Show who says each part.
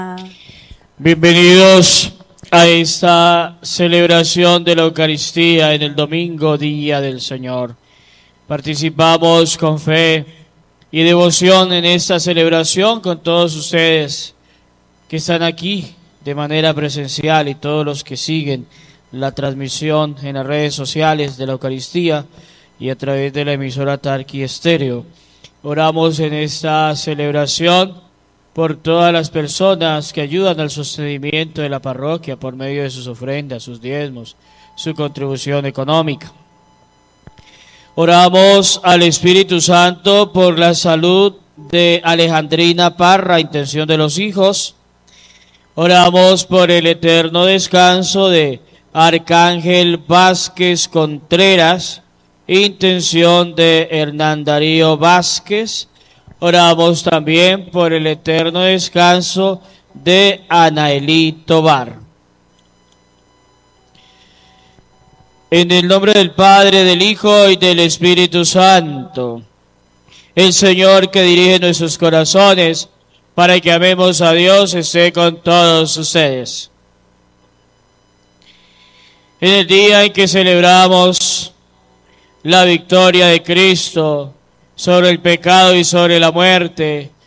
Speaker 1: Bienvenidos a esta celebración de la Eucaristía en el domingo, Día del Señor. Participamos con fe y devoción en esta celebración con todos ustedes que están aquí de manera presencial y todos los que siguen la transmisión en las redes sociales de la Eucaristía y a través de la emisora Tarqui Estéreo. Oramos en esta celebración por todas las personas que ayudan al sostenimiento de la parroquia por medio de sus ofrendas, sus diezmos, su contribución económica. Oramos al Espíritu Santo por la salud de Alejandrina Parra, intención de los hijos. Oramos por el eterno descanso de Arcángel Vázquez Contreras, intención de Hernán Darío Vázquez. Oramos también por el eterno descanso de Anaelí Tobar. En el nombre del Padre, del Hijo y del Espíritu Santo, el Señor que dirige nuestros corazones para que amemos a Dios esté con todos ustedes. En el día en que celebramos la victoria de Cristo sobre el pecado y sobre la muerte,